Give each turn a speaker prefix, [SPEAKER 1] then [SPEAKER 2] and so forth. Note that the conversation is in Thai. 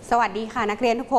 [SPEAKER 1] สวัสดีค่ะนักเรียนทุกคน